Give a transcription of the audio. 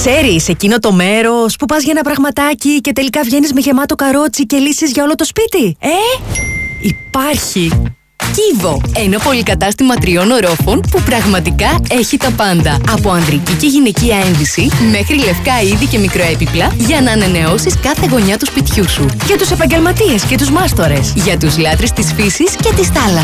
Ξέρεις, εκείνο το μέρος που πας για ένα πραγματάκι και τελικά βγαίνεις με γεμάτο καρότσι και λύσεις για όλο το σπίτι. Υπάρχει! Kivo, ένα πολυκατάστημα 3 ορόφων που πραγματικά έχει τα πάντα. Από ανδρική και γυναικεία ένδυση μέχρι λευκά είδη και μικροέπιπλα για να ανανεώσεις κάθε γωνιά του σπιτιού σου. Για τους επαγγελματίες και τους μάστορες. Για τους λάτρεις της φύσης και της θάλασσας.